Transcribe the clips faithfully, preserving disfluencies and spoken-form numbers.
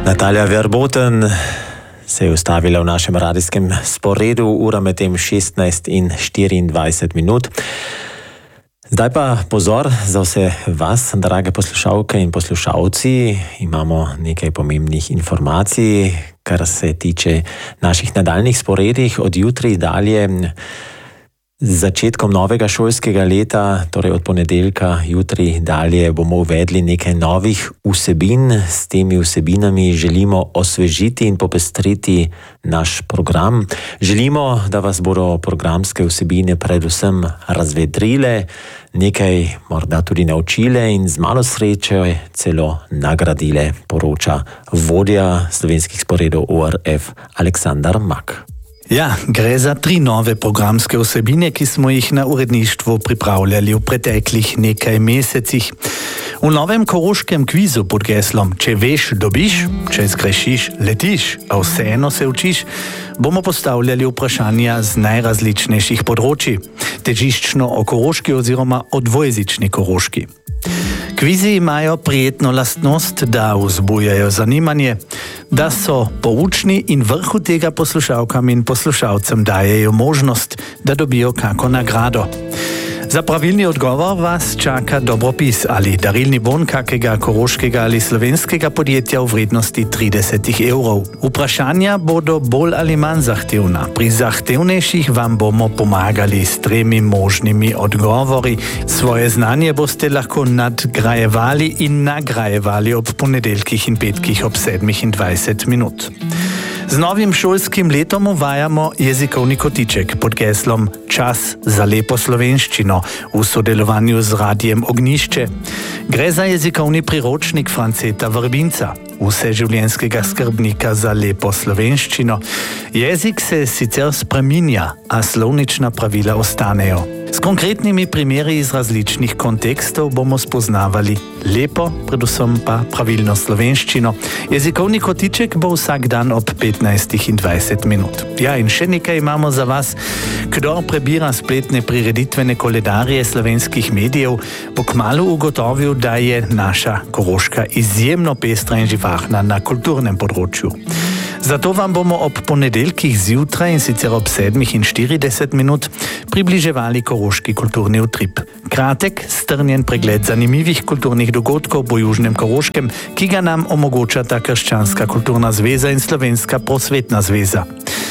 Natalija Verboten se je ustavila v našem radijskem sporedu, ura med tem šestnajst in štiriindvajset minut. Zdaj pa pozor za vse vas, drage poslušalke in poslušalci. Imamo nekaj pomembnih informacij, kar se tiče naših nadaljnih sporedih od jutri dalje. Z začetkom novega šolskega leta, torej od ponedeljka jutri dalje, bomo uvedli nekaj novih vsebin. S temi vsebinami želimo osvežiti in popestriti naš program. Želimo, da vas bodo programske vsebine predvsem razvedrile, nekaj morda tudi naučile in z malo sreče celo nagradile, poroča vodja slovenskih sporedov O R F Aleksandar Mak. Ja, gre za tri nove programske vsebine, ki smo jih na uredništvu pripravljali v preteklih nekaj mesecih. V novem koroškem kvizu pod geslom Če veš, dobiš, če zgrešiš, letiš, a vseeno se učiš, bomo postavljali vprašanja z najrazličnejših področji, težiščno o koroški oziroma o dvojezični koroški. Kvizi imajo prijetno lastnost, da vzbujajo zanimanje, da so poučni in vrhu tega poslušalkam in poslušalcem dajejo možnost, da dobijo kako nagrado. Za pravilni odgovor vas čaka dobropis ali darilni bon kakega koroškega ali slovenskega podjetja v vrednosti trideset evrov. Vprašanja bodo bolj ali manj zahtevna. Pri zahtevnejših vam bomo pomagali s tremi možnimi odgovori. Svoje znanje boste lahko nadgrajevali in nagrajevali ob ponedeljkih in petkih ob sedmih in dvajset minut. Z novim šolskim letom uvajamo jezikovni kotiček pod geslom Čas za lepo slovenščino v sodelovanju z Radijem Ognjišče. Gre za jezikovni priročnik Franceta Vrbinca, vseživljenjskega skrbnika za lepo slovenščino. Jezik se sicer spreminja, a slovnična pravila ostanejo. S konkretnimi primeri iz različnih kontekstov bomo spoznavali lepo, predvsem pa pravilno slovenščino. Jezikovni kotiček bo vsak dan ob petnajstih in dvajset minut. Ja, in še nekaj imamo za vas. Kdor prebira spletne prireditvene koledarje slovenskih medijev, bo kmalu ugotovil, da je naša Koroška izjemno pestra in živahna na kulturnem področju. Zato vam bomo ob ponedeljkih zjutraj in sicer ob sedmih in štirideset minut približevali koroški kulturni utrip. Kratek, strnjen pregled zanimivih kulturnih dogodkov po Južnem Koroškem, ki ga nam omogočata Krščanska kulturna zveza in Slovenska prosvetna zveza.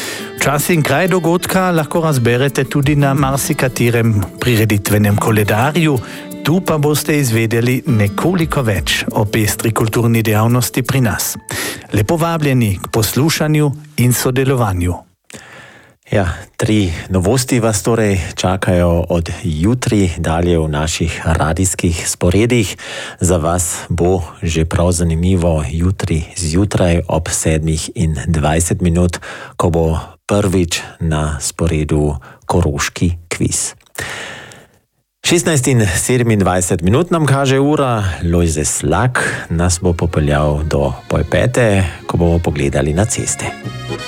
Čas in kraj dogodka lahko razberete tudi na marsikaterem prireditvenem koledarju. Tu pa boste izvedeli nekoliko več o pestri kulturni dejavnosti pri nas. Lepo vabljeni k poslušanju in sodelovanju. Ja, tri novosti vas torej čakajo od jutri dalje v naših radijskih sporedih. Za vas bo že prav zanimivo jutri zjutraj ob sedmih in dvajset minut, ko bo prvič na sporedu koroški kviz. šestnajst in sedemindvajset minut nam kaže ura, Lojze Slak nas bo popeljal do pol pete, ko bomo pogledali na ceste.